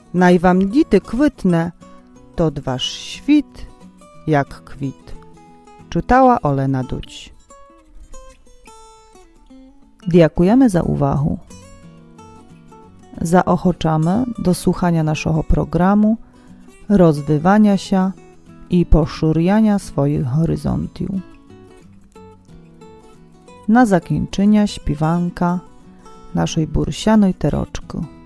Naj wam dity kwytne, to wasz świt jak kwit. Czytała Olena Duć. Dziękujemy za uwagę. Zaochoczamy do słuchania naszego programu, rozwywania się i poszerzania swoich horyzontów. Na zakończenie śpiewanka naszej bursianej teroczki.